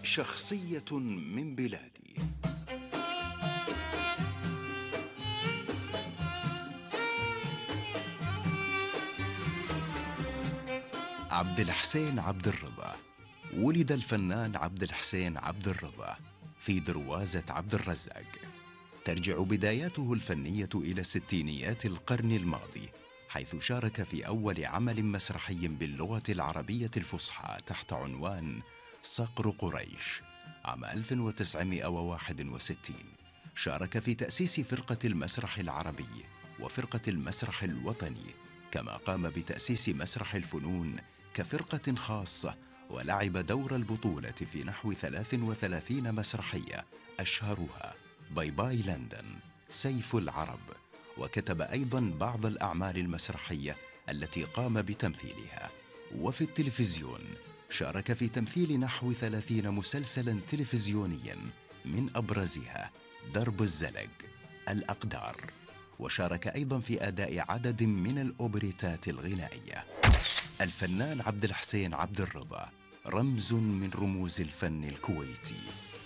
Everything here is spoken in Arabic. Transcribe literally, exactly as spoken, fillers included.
شخصية من بلادي. عبد الحسين عبد الرضا. ولد الفنان عبد الحسين عبد الرضا في دروازة عبد الرزاق. ترجع بداياته الفنية إلى ستينيات القرن الماضي، حيث شارك في أول عمل مسرحي باللغة العربية الفصحى تحت عنوان صقر قريش عام ألف وتسعمائة وواحد وستين. شارك في تأسيس فرقة المسرح العربي وفرقة المسرح الوطني، كما قام بتأسيس مسرح الفنون كفرقة خاصة، ولعب دور البطولة في نحو ثلاث وثلاثين مسرحية، أشهرها باي باي لندن، سيف العرب. وكتب أيضاً بعض الأعمال المسرحية التي قام بتمثيلها. وفي التلفزيون شارك في تمثيل نحو ثلاثين مسلسلاً تلفزيونياً، من أبرزها درب الزلق، الأقدار. وشارك أيضاً في أداء عدد من الأوبريتات الغنائية. الفنان عبد الحسين عبد الرضا رمز من رموز الفن الكويتي.